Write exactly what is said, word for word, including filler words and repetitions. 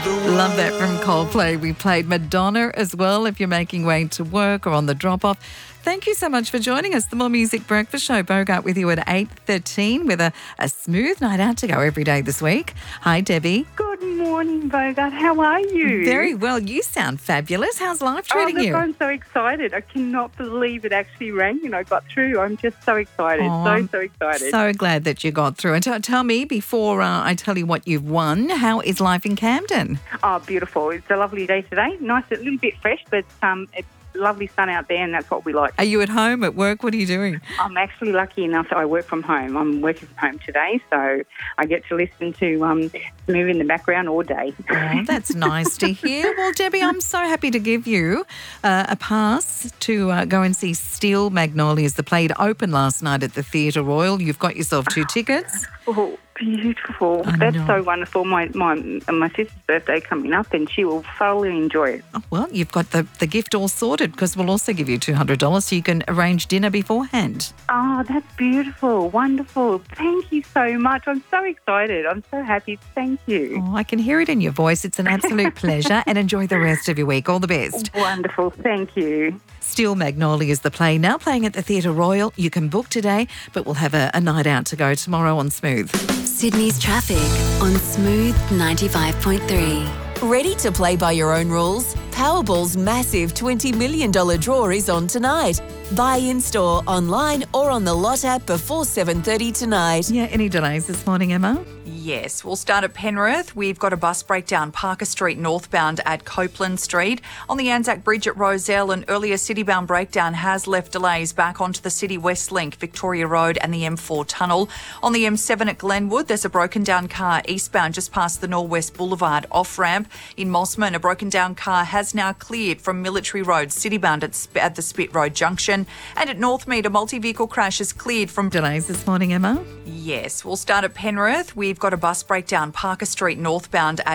Love that from Coldplay. We played Madonna as well if you're making way to work or on the drop-off. Thank you so much for joining us. The More Music Breakfast Show. Bogart with you at eight thirteen with a, a smooth night out to go every day this week. Hi, Debbie. Good morning, Bogart. How are you? Very well. You sound fabulous. How's life Oh, treating look, you? I'm so excited. I cannot believe it actually rang and I got through. I'm just so excited. Oh, so, I'm so excited. So glad that you got through. And t- tell me, before uh, I tell you what you've won, how is life in Camden? Oh, beautiful. It's a lovely day today. Nice, a little bit fresh, but um, it's lovely sun out there and that's what we like. Are you at home, at work? What are you doing? I'm actually lucky enough that I work from home. I'm working from home today, so I get to listen to um, Smooth in the background all day. Oh, that's nice to hear. Well, Debbie, I'm so happy to give you uh, a pass to uh, go and see Steel Magnolias. The play opened last night at the Theatre Royal. You've got yourself two tickets. Oh, beautiful. I That's know. so wonderful. My, my my sister's birthday coming up and she will thoroughly enjoy it. Oh, well, you've got the, the gift all sorted because we'll also give you two hundred dollars so you can arrange dinner beforehand. Oh, that's beautiful. Wonderful. Thank you so much. I'm so excited. I'm so happy. Thank you. Oh, I can hear it in your voice. It's an absolute pleasure and enjoy the rest of your week. All the best. Wonderful. Thank you. Steel Magnolias, the play, now playing at the Theatre Royal. You can book today, but we'll have a, a night out to go tomorrow on Smooth. Sydney's traffic on Smooth ninety-five point three. Ready to play by your own rules? Powerball's massive twenty million dollars draw is on tonight. Buy in-store, online or on the Lot app before seven thirty tonight. Yeah, any delays this morning, Emma? Yes, we'll start at Penrith. We've got a bus breakdown Parker Street northbound at Copeland Street. On the Anzac Bridge at Rozelle, an earlier citybound breakdown has left delays back onto the City West Link, Victoria Road and the M four tunnel. On the M seven at Glenwood, there's a broken down car eastbound just past the Norwest Boulevard off-ramp. In Mossman, a broken down car has now cleared from Military Road, citybound at, Sp- at the Spit Road Junction. And at Northmead, a multi-vehicle crash is cleared from... Delays this morning, Emma? Yes, we'll start at Penrith. We've got a bus breakdown Parker Street northbound at